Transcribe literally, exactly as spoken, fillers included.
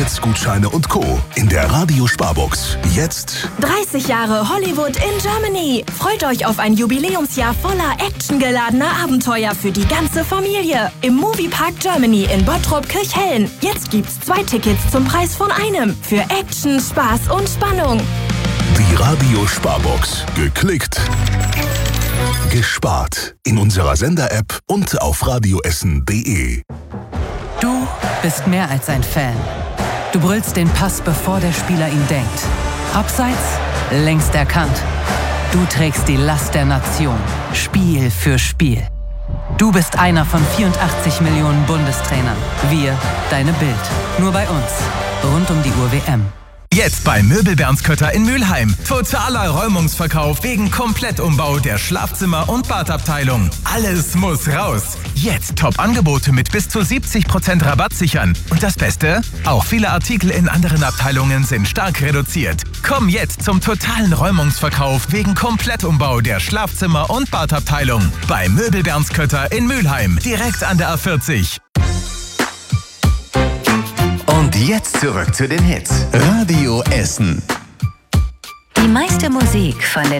Tickets, Gutscheine und Co. in der Radio-Sparbox. Jetzt dreißig Jahre Hollywood in Germany. Freut euch auf ein Jubiläumsjahr voller actiongeladener Abenteuer für die ganze Familie. Im Moviepark Germany in Bottrop-Kirchhellen. Jetzt gibt's zwei Tickets zum Preis von einem. Für Action, Spaß und Spannung. die Radio-Sparbox. Geklickt, gespart. In unserer Sender-App und auf radioessen punkt de. Du bist mehr als ein Fan. Du brüllst den Pass, bevor der Spieler ihn denkt. Abseits, längst erkannt. Du trägst die Last der Nation, Spiel für Spiel. Du bist einer von vierundachtzig Millionen Bundestrainern. Wir, deine Bild. Nur bei uns. Rund um die Uhr W M. Jetzt bei Möbel Bernskötter in Mülheim. Totaler Räumungsverkauf wegen Komplettumbau der Schlafzimmer- und Badabteilung. Alles muss raus. Jetzt Top-Angebote mit bis zu siebzig Prozent Rabatt sichern. Und das Beste? Auch viele Artikel in anderen Abteilungen sind stark reduziert. Komm jetzt zum totalen Räumungsverkauf wegen Komplettumbau der Schlafzimmer- und Badabteilung. Bei Möbel Bernskötter in Mülheim. Direkt an der A vierzig. Und jetzt zurück zu den Hits. Radio Essen. Die meiste Musik von den